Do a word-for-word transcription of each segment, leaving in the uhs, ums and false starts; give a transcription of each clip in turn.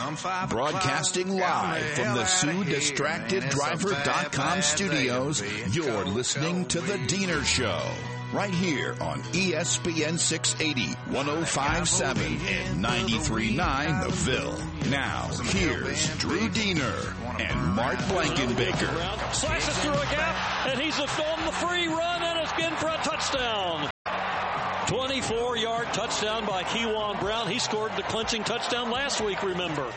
Broadcasting live from the Sue Distracted Driver dot com studios, you're listening to The Diener Show. Right here on E S P N six eighty, one oh five point seven, and ninety-three point nine The Ville. Now, here's Drew Diener and Mark Blankenbaker. Slices through a gap, and he's on the free run, and it's in for a touchdown. twenty-four-yard touchdown by Kewan Brown. He scored the clinching touchdown last week, remember.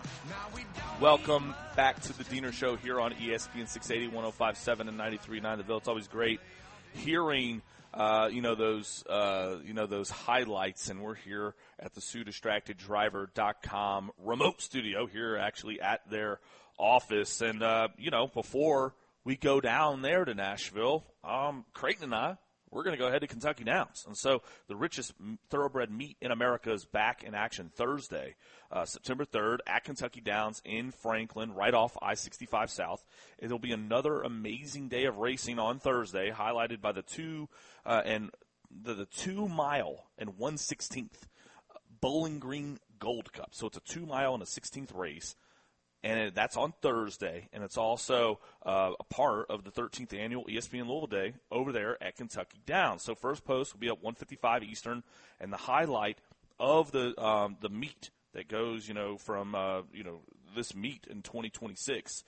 Welcome back to The Diener Show here on E S P N six eighty, one oh five point seven, and ninety-three point nine The Ville. It's always great hearing Uh, you know, those, uh, you know, those highlights, and we're here at the Sue Distracted Driver dot com remote studio here actually at their office. And, uh, you know, before we go down there to Nashville, um, Creighton and I, we're going to go ahead to Kentucky Downs. And so the richest thoroughbred meet in America is back in action Thursday, uh, September third at Kentucky Downs in Franklin, right off I sixty-five South. It'll be another amazing day of racing on Thursday, highlighted by the two uh, and the, the two mile and one sixteenth Bowling Green Gold Cup. So it's a two mile and a sixteenth race. And it, that's on Thursday, and it's also uh, a part of the thirteenth annual E S P N Louisville Day over there at Kentucky Downs. So first post will be at one fifty-five Eastern, and the highlight of the um, the meet that goes, you know, from uh, you know this meet in twenty twenty-six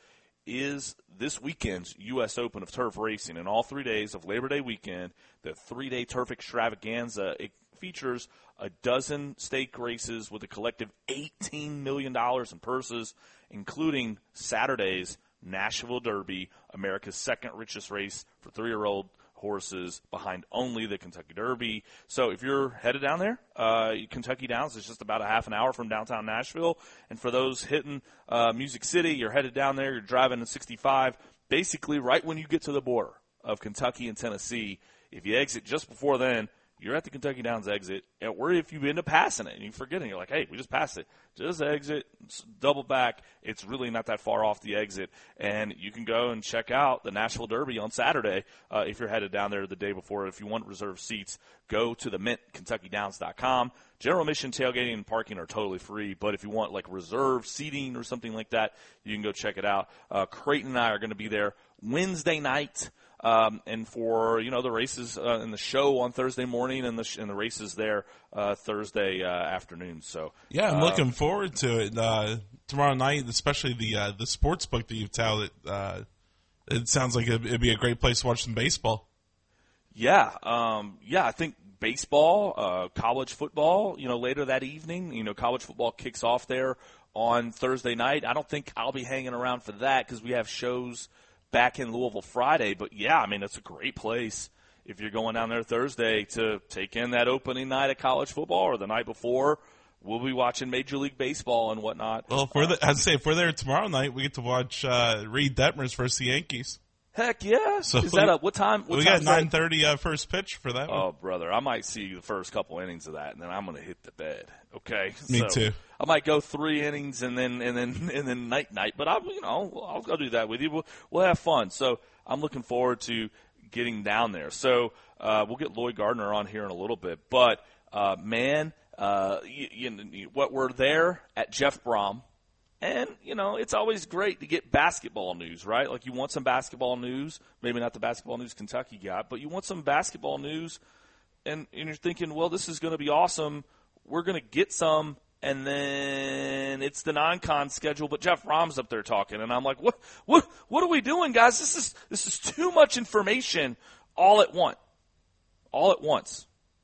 is this weekend's U S Open of Turf Racing. And all three days of Labor Day weekend, the three-day turf extravaganza, it features a dozen stake races with a collective eighteen million dollars in purses, including Saturday's Nashville Derby, America's second richest race for three-year-old horses behind only the Kentucky Derby. So if you're headed down there, uh, Kentucky Downs is just about a half an hour from downtown Nashville. And for those hitting uh, Music City, you're headed down there, you're driving in sixty-five, basically right when you get to the border of Kentucky and Tennessee. If you exit just before then, you're at the Kentucky Downs exit, or if you end up passing it and you forget it, you're like, hey, we just passed it. Just exit, double back. It's really not that far off the exit. And you can go and check out the Nashville Derby on Saturday uh, if you're headed down there the day before. If you want reserved seats, go to the mint kentucky downs dot com. General admission, tailgating, and parking are totally free, but if you want like reserved seating or something like that, you can go check it out. Uh, Creighton and I are going to be there Wednesday night. Um, and for, you know, the races uh, and the show on Thursday morning and the sh- and the races there uh, Thursday uh, afternoon. So yeah, I'm uh, looking forward to it uh, tomorrow night, especially the uh, the sports book that you've touted. Uh, it sounds like it'd, it'd be a great place to watch some baseball. Yeah, um, yeah, I think baseball, uh, college football, you know, later that evening. You know, college football kicks off there on Thursday night. I don't think I'll be hanging around for that because we have shows back in Louisville Friday. But, yeah, I mean, it's a great place if you're going down there Thursday to take in that opening night of college football or the night before. We'll be watching Major League Baseball and whatnot. Well, if we're the, I'd say if we're there tomorrow night, we get to watch uh, Reed Detmers versus the Yankees. Heck, yeah. So is that a, what time? What we time got nine thirty uh, first pitch for that one. Oh, brother, I might see the first couple innings of that, and then I'm going to hit the bed. Okay, me so too. I might go three innings and then and then and then night night, but I, you know, I'll go do that with you. We'll, we'll have fun. So I'm looking forward to getting down there. So uh, we'll get Lloyd Gardner on here in a little bit, but uh, man, uh, you, you, what we're there at Jeff Brom. And, you know, it's always great to get basketball news, right? Like you want some basketball news, maybe not the basketball news Kentucky got, but you want some basketball news, and, and you're thinking, well, this is going to be awesome. We're going to get some, and then it's the non-con schedule, but Jeff Brom's up there talking, and I'm like, what what, what are we doing, guys? This is this is too much information all at once. All at once.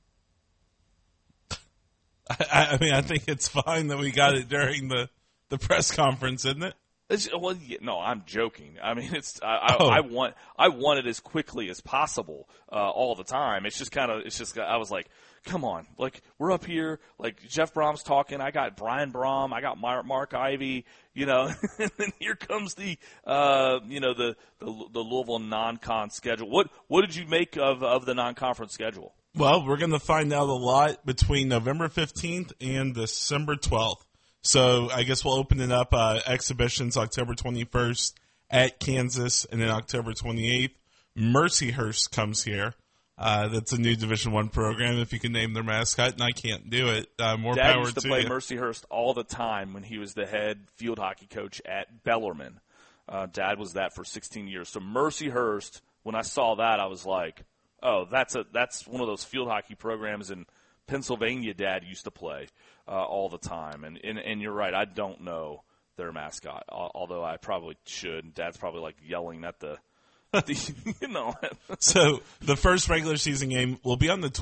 I, I mean, I think it's fine that we got it during the The press conference, isn't it? It's, well, no, I'm joking. I mean, it's I, oh. I, I want I want it as quickly as possible uh, all the time. It's just kind of it's just I was like, come on, like we're up here, like Jeff Brom's talking. I got Brian Brom, I got Mark, Mark Ivy, you know, and then here comes the uh, you know the, the the Louisville non-con schedule. What what did you make of of the non-conference schedule? Well, we're going to find out a lot between November fifteenth and December twelfth. So I guess we'll open it up, uh, exhibitions October twenty-first at Kansas, and then October twenty-eighth, Mercyhurst comes here. Uh, that's a new Division One program. If you can name their mascot, and I can't do it, uh, more Dad power used to, to play you. Mercyhurst all the time when he was the head field hockey coach at Bellarmine. Uh, Dad was that for sixteen years. So Mercyhurst, when I saw that, I was like, "Oh, that's a that's one of those field hockey programs in Pennsylvania." Dad used to play uh, all the time, and, and and you're right. I don't know their mascot, although I probably should. Dad's probably like yelling at the, at the you know. So the first regular season game will be on the